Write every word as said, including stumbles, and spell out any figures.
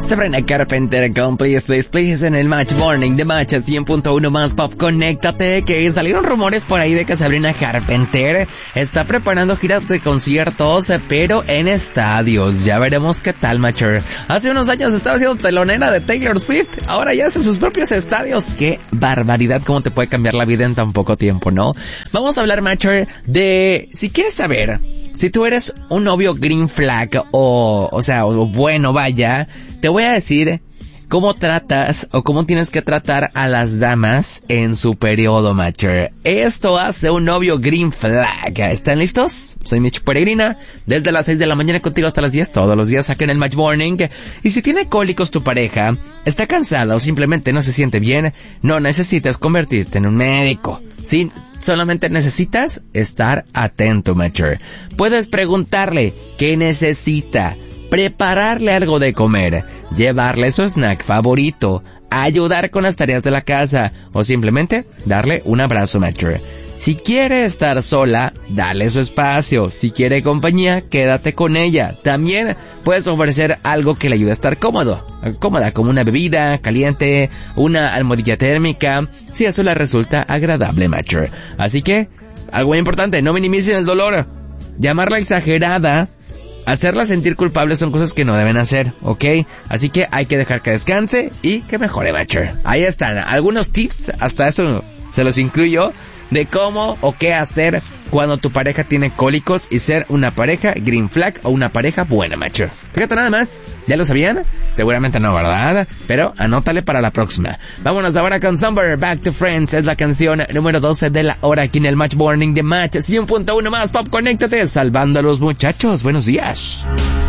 Sabrina Carpenter con Please, Please, Please en el Match Morning de Match cien punto uno más Pop. Conéctate, que salieron rumores por ahí de que Sabrina Carpenter está preparando giras de conciertos, pero en estadios. Ya veremos qué tal, Matcher. Hace unos años estaba siendo telonera de Taylor Swift, ahora ya hace sus propios estadios. Qué barbaridad, cómo te puede cambiar la vida en tan poco tiempo, ¿no? Vamos a hablar, Matcher, de si quieres saber si tú eres un novio green flag o, o sea, o bueno, vaya, te voy a decir cómo tratas o cómo tienes que tratar a las damas en su periodo, Matcher. Esto hace un novio green flag. ¿Están listos? Soy Mitch Peregrina, desde las seis de la mañana contigo hasta las diez, todos los días aquí en el Match Morning. Y si tiene cólicos tu pareja, está cansada o simplemente no se siente bien, no necesitas convertirte en un médico. Sí, solamente necesitas estar atento, Matcher. Puedes preguntarle qué necesita, prepararle algo de comer, llevarle su snack favorito, ayudar con las tareas de la casa o simplemente darle un abrazo, Matcher. Si quiere estar sola, dale su espacio. Si quiere compañía, quédate con ella. También puedes ofrecer algo que le ayude a estar cómodo, cómoda, como una bebida caliente, una almohadilla térmica, si eso le resulta agradable, Matcher. Así que, algo muy importante, no minimicen el dolor. Llamarla exagerada, hacerla sentir culpable son cosas que no deben hacer, ¿ok? Así que hay que dejar que descanse y que mejore, Matcher. Ahí están algunos tips, hasta eso se los incluyo, de cómo o qué hacer cuando tu pareja tiene cólicos y ser una pareja green flag o una pareja buena, Matcher. Fíjate nada más, ¿ya lo sabían? Seguramente no, ¿verdad? Pero anótale para la próxima. Vámonos ahora con Somewhere Back to Friends. Es la canción número doce de la hora aquí en el Match Morning de Match cien punto uno más Pop. Conéctate, salvando a los muchachos. Buenos días.